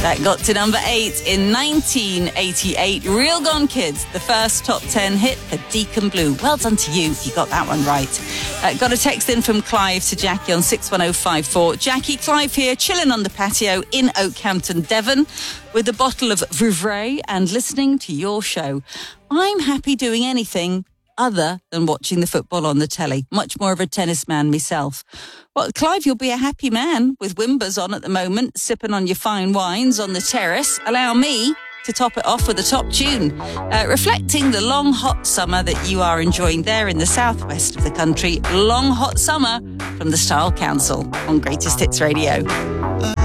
That got to number 8 in 1988. Real Gone Kids, the first top 10 hit for Deacon Blue. Well done to you if you got that one right. Got a text in from Clive to Jackie on 61054. Jackie, Clive here, chilling on the patio in Oakhampton, Devon, with a bottle of Vouvray and listening to your show. I'm happy doing anything other than watching the football on the telly. Much more of a tennis man myself. Well, Clive, you'll be a happy man with Wimbers on at the moment, sipping on your fine wines on the terrace. Allow me to top it off with a top tune, reflecting the long, hot summer that you are enjoying there in the southwest of the country. Long, hot summer from the Style Council on Greatest Hits Radio.